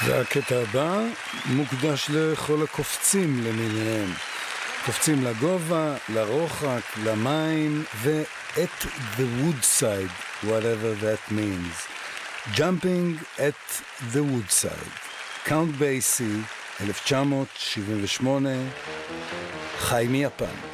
והקטע הבא מוקדש לכל הקופצים למיניהם. קופצים לגובה, לרוחק, למים, ו-at the woodside, whatever that means. Jumping at the woodside. Count Basie, 1978, חי מיפן.